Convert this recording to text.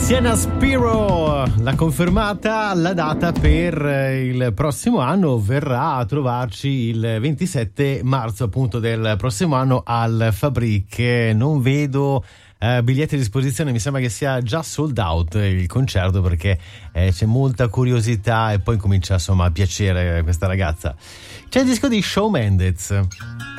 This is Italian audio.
Sienna Spiro l'ha confermata, la data per il prossimo anno verrà a trovarci il 27 marzo appunto del prossimo anno al Fabric. Non vedo biglietti a disposizione, mi sembra che sia già sold out il concerto, perché c'è molta curiosità e poi comincia insomma a piacere questa ragazza. C'è il disco di Shawn Mendes.